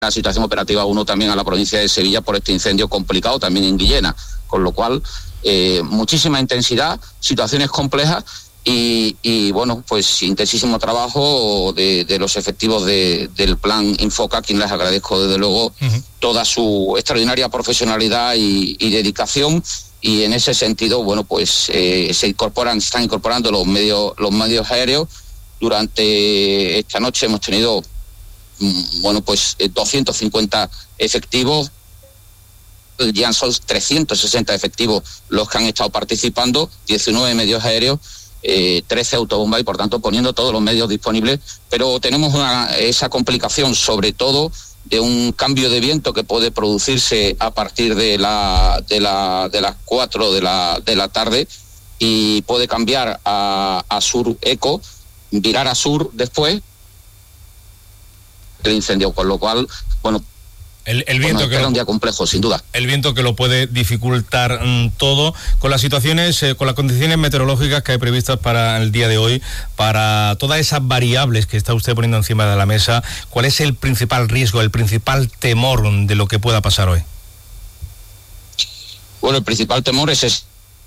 la situación operativa 1 también a la provincia de Sevilla por este incendio complicado también en Guillena, con lo cual muchísima intensidad, situaciones complejas y bueno, pues intensísimo trabajo de los efectivos del plan Infoca, a quien les agradezco desde luego toda su extraordinaria profesionalidad y dedicación. Y en ese sentido, bueno, pues se están incorporando los medios aéreos. Durante esta noche hemos tenido, bueno, pues 250 efectivos, ya son 360 efectivos los que han estado participando, 19 medios aéreos, 13 autobombas y por tanto poniendo todos los medios disponibles, pero tenemos esa complicación sobre todo de un cambio de viento que puede producirse a partir de las 4 de la tarde y puede cambiar a sur eco, virar a sur después el incendio, con lo cual, bueno, el viento que era un día complejo, sin duda. El viento que lo puede dificultar todo, con las situaciones, con las condiciones meteorológicas que hay previstas para el día de hoy, para todas esas variables que está usted poniendo encima de la mesa. ¿Cuál es el principal riesgo, el principal temor de lo que pueda pasar hoy? Bueno, el principal temor es ese.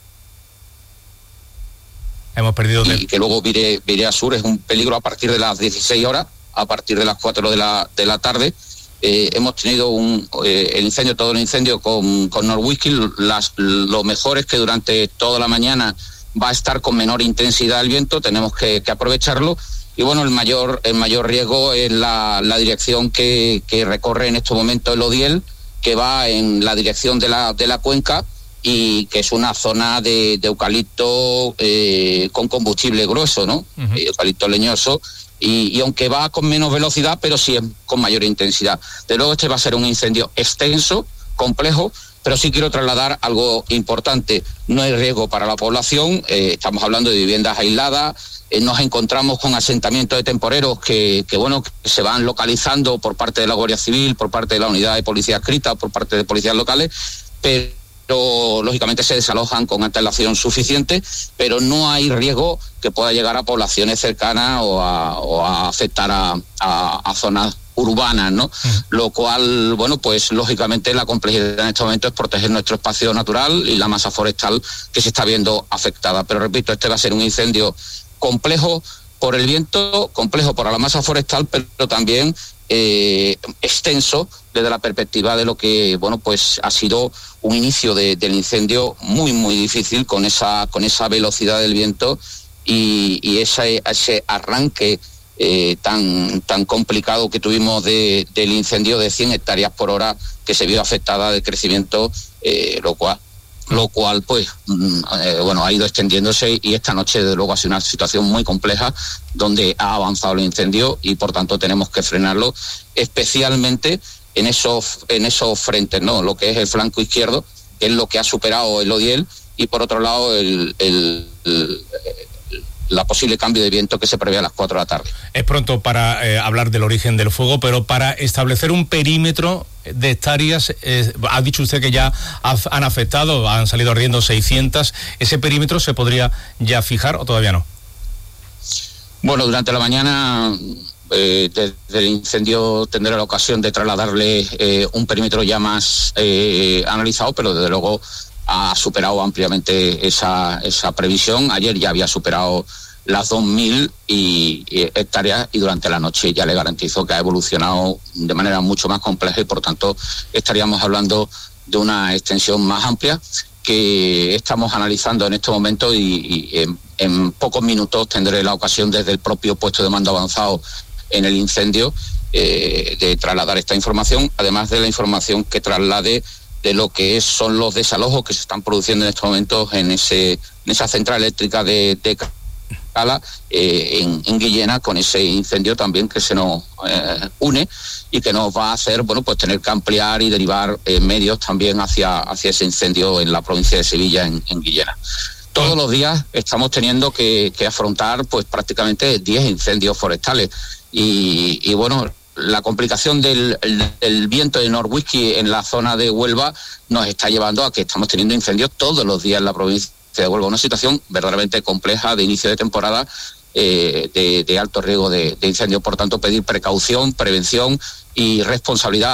Hemos perdido... Y que luego vire a sur, es un peligro a partir de las 16 horas, a partir de las 4 de la tarde. Hemos tenido todo el incendio con Norwhisky. Lo mejor es que durante toda la mañana va a estar con menor intensidad el viento, tenemos que aprovecharlo. Y bueno, el mayor riesgo es la dirección que recorre en estos momentos el Odiel, que va en la dirección de la cuenca y que es una zona de eucalipto con combustible grueso, ¿no? Eucalipto leñoso. Y aunque va con menos velocidad, pero sí es con mayor intensidad. De luego este va a ser un incendio extenso, complejo, pero sí quiero trasladar algo importante. No hay riesgo para la población, estamos hablando de viviendas aisladas, nos encontramos con asentamientos de temporeros que se van localizando por parte de la Guardia Civil, por parte de la unidad de policía adscrita, por parte de policías locales, pero lógicamente se desalojan con antelación suficiente, pero no hay riesgo que pueda llegar a poblaciones cercanas o a afectar a zonas urbanas, ¿no? Lo cual, bueno, pues lógicamente la complejidad en este momento es proteger nuestro espacio natural y la masa forestal que se está viendo afectada. Pero repito, este va a ser un incendio complejo por el viento, complejo por la masa forestal, pero también extenso desde la perspectiva de lo que, bueno, pues ha sido un inicio del incendio muy, muy difícil con esa velocidad del viento y ese arranque tan complicado que tuvimos del incendio de 100 hectáreas por hora que se vio afectada de crecimiento, lo cual pues ha ido extendiéndose y esta noche desde luego ha sido una situación muy compleja donde ha avanzado el incendio y por tanto tenemos que frenarlo, especialmente en esos frentes, ¿no? Lo que es el flanco izquierdo, que es lo que ha superado el Odiel, y por otro lado la posible cambio de viento que se prevé a las 4 de la tarde. Es pronto para hablar del origen del fuego, pero para establecer un perímetro de hectáreas, ha dicho usted que ya han afectado, han salido ardiendo 600, ¿ese perímetro se podría ya fijar o todavía no? Bueno, durante la mañana desde el incendio tendré la ocasión de trasladarle un perímetro ya más analizado, pero desde luego ha superado ampliamente esa previsión. Ayer ya había superado las 2.000 hectáreas y durante la noche ya le garantizo que ha evolucionado de manera mucho más compleja y por tanto estaríamos hablando de una extensión más amplia que estamos analizando en este momento y en pocos minutos tendré la ocasión desde el propio puesto de mando avanzado en el incendio de trasladar esta información, además de la información que traslade de lo que son los desalojos que se están produciendo en estos momentos en esa central eléctrica de Cala, en Guillena, con ese incendio también que se nos une y que nos va a hacer, bueno, pues tener que ampliar y derivar medios también hacia ese incendio en la provincia de Sevilla, en Guillena. Todos los días estamos teniendo que afrontar pues prácticamente 10 incendios forestales y bueno, la complicación del viento de Norwhisky en la zona de Huelva nos está llevando a que estamos teniendo incendios todos los días en la provincia de Huelva. Una situación verdaderamente compleja de inicio de temporada de alto riesgo de incendio. Por tanto, pedir precaución, prevención y responsabilidad